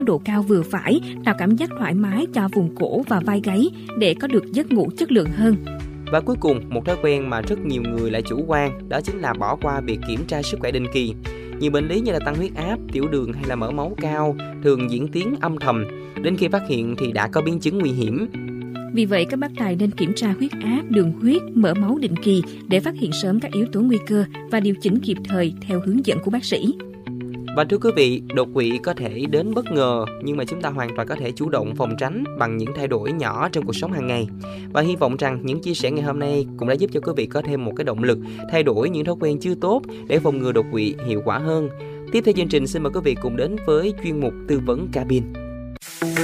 độ cao vừa phải, tạo cảm giác thoải mái cho vùng cổ và vai gáy để có được giấc ngủ chất lượng hơn. Và cuối cùng, một thói quen mà rất nhiều người lại chủ quan, đó chính là bỏ qua việc kiểm tra sức khỏe định kỳ. Nhiều bệnh lý như là tăng huyết áp, tiểu đường hay là mỡ máu cao thường diễn tiến âm thầm, đến khi phát hiện thì đã có biến chứng nguy hiểm. Vì vậy, các bác tài nên kiểm tra huyết áp, đường huyết, mỡ máu định kỳ để phát hiện sớm các yếu tố nguy cơ và điều chỉnh kịp thời theo hướng dẫn của bác sĩ. Và thưa quý vị, đột quỵ có thể đến bất ngờ, nhưng mà chúng ta hoàn toàn có thể chủ động phòng tránh bằng những thay đổi nhỏ trong cuộc sống hàng ngày. Và hy vọng rằng những chia sẻ ngày hôm nay cũng đã giúp cho quý vị có thêm một cái động lực thay đổi những thói quen chưa tốt để phòng ngừa đột quỵ hiệu quả hơn. Tiếp theo chương trình, xin mời quý vị cùng đến với chuyên mục tư vấn cabin.